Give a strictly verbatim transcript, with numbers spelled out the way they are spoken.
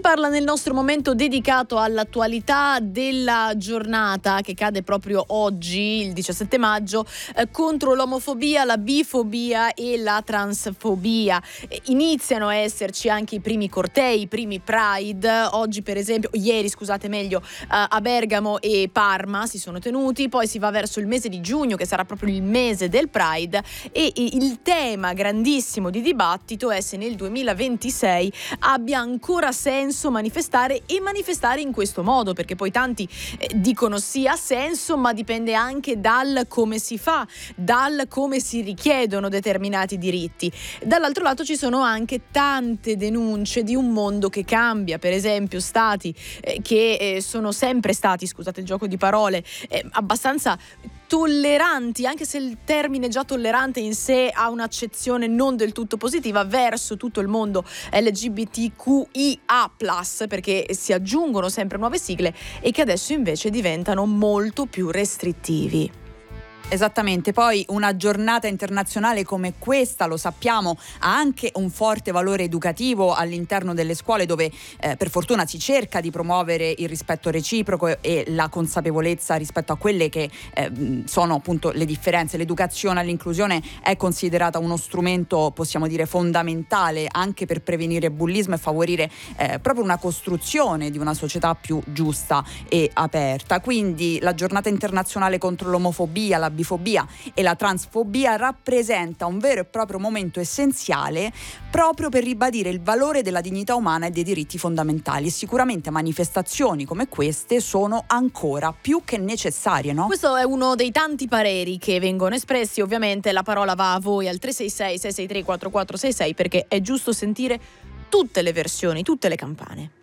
parla nel nostro momento dedicato all'attualità della giornata che cade proprio oggi, il diciassette maggio, eh, contro l'omofobia, la bifobia e la transfobia. Eh, iniziano a esserci anche i primi cortei, i primi Pride. Oggi per esempio, ieri scusate meglio, eh, a Bergamo e Parma si sono tenuti, poi si va verso il mese di giugno che sarà proprio il mese del Pride e, e il tema grandissimo di dibattito è se nel duemilaventisei abbia ancora senso manifestare e manifestare in questo modo, perché poi tanti eh, dicono sì, ha senso, ma dipende anche dal come si fa, dal come si richiedono determinati diritti. Dall'altro lato ci sono anche tante denunce di un mondo che cambia, per esempio stati eh, che eh, sono sempre stati, scusate il gioco di parole, eh, abbastanza tolleranti, anche se il termine già tollerante in sé ha un'accezione non del tutto positiva verso tutto il mondo L G B T Q I A plus, perché si aggiungono sempre nuove sigle e che adesso invece diventano molto più restrittivi. Esattamente, poi una giornata internazionale come questa, lo sappiamo, ha anche un forte valore educativo all'interno delle scuole dove eh, per fortuna si cerca di promuovere il rispetto reciproco e la consapevolezza rispetto a quelle che eh, sono appunto le differenze. L'educazione all'inclusione è considerata uno strumento, possiamo dire, fondamentale anche per prevenire bullismo e favorire eh, proprio una costruzione di una società più giusta e aperta. Quindi la giornata internazionale contro l'omofobia, la bifobia e la transfobia rappresenta un vero e proprio momento essenziale proprio per ribadire il valore della dignità umana e dei diritti fondamentali, e sicuramente manifestazioni come queste sono ancora più che necessarie, no? Questo è uno dei tanti pareri che vengono espressi, ovviamente la parola va a voi al tre sei sei sei sei tre quattro quattro sei sei perché è giusto sentire tutte le versioni, tutte le campane.